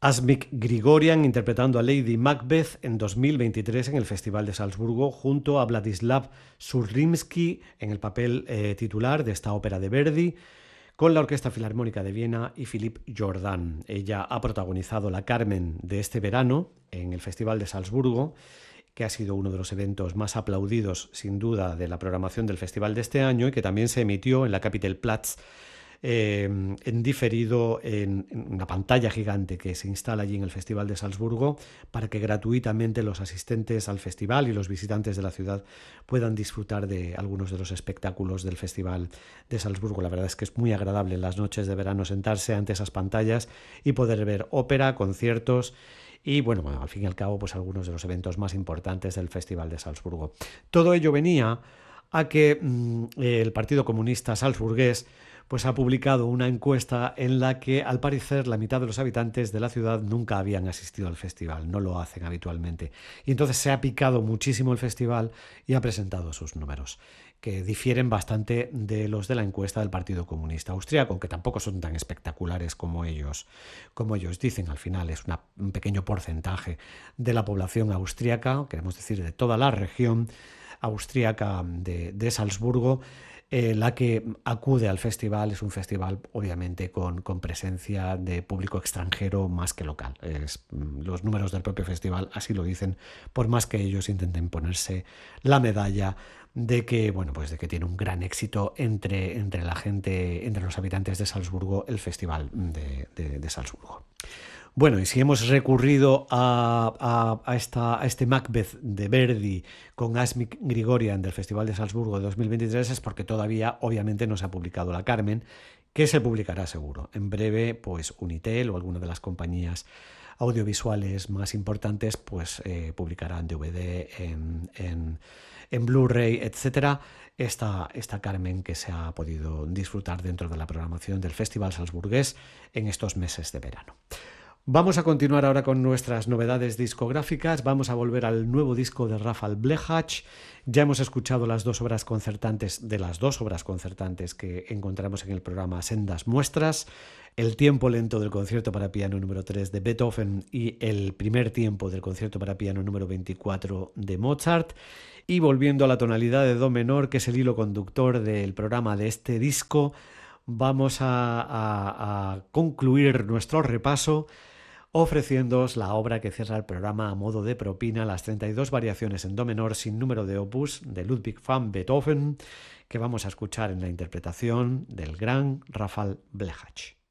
Asmik Grigorian interpretando a Lady Macbeth en 2023 en el Festival de Salzburgo junto a Vladislav Surrimsky en el papel titular de esta ópera de Verdi, con la Orquesta Filarmónica de Viena y Philippe Jordan. Ella ha protagonizado la Carmen de este verano en el Festival de Salzburgo, que ha sido uno de los eventos más aplaudidos, sin duda, de la programación del festival de este año y que también se emitió en la Kapitelplatz en diferido en una pantalla gigante que se instala allí en el Festival de Salzburgo para que gratuitamente los asistentes al festival y los visitantes de la ciudad puedan disfrutar de algunos de los espectáculos del Festival de Salzburgo. La verdad es que es muy agradable en las noches de verano sentarse ante esas pantallas y poder ver ópera, conciertos y, bueno, al fin y al cabo, pues algunos de los eventos más importantes del Festival de Salzburgo. Todo ello venía a que el Partido Comunista Salzburgués pues ha publicado una encuesta en la que, al parecer, la mitad de los habitantes de la ciudad nunca habían asistido al festival, no lo hacen habitualmente. Y entonces se ha picado muchísimo el festival y ha presentado sus números, que difieren bastante de los de la encuesta del Partido Comunista Austriaco, aunque tampoco son tan espectaculares como ellos dicen. Al final es un pequeño porcentaje de la población austríaca, queremos decir de toda la región austríaca de Salzburgo, la que acude al festival. Es un festival obviamente con presencia de público extranjero más que local. Los números del propio festival así lo dicen, por más que ellos intenten ponerse la medalla de que, bueno, pues de que tiene un gran éxito entre la gente, entre los habitantes de Salzburgo, el festival de Salzburgo. Bueno, y si hemos recurrido a este Macbeth de Verdi con Asmik Grigorian del Festival de Salzburgo de 2023 es porque todavía, obviamente, no se ha publicado la Carmen, que se publicará seguro. En breve, pues Unitel o alguna de las compañías audiovisuales más importantes pues publicarán DVD, en Blu-ray, etcétera, esta Carmen que se ha podido disfrutar dentro de la programación del Festival Salzburgués en estos meses de verano. Vamos a continuar ahora con nuestras novedades discográficas. Vamos a volver al nuevo disco de Rafal Blechach. Ya hemos escuchado las dos obras concertantes que encontramos en el programa Sendas Muestras: el tiempo lento del concierto para piano número 3 de Beethoven y el primer tiempo del concierto para piano número 24 de Mozart. Y volviendo a la tonalidad de do menor, que es el hilo conductor del programa de este disco, vamos a concluir nuestro repaso ofreciéndoos la obra que cierra el programa a modo de propina, las 32 variaciones en do menor sin número de opus de Ludwig van Beethoven, que vamos a escuchar en la interpretación del gran Rafal Blechach.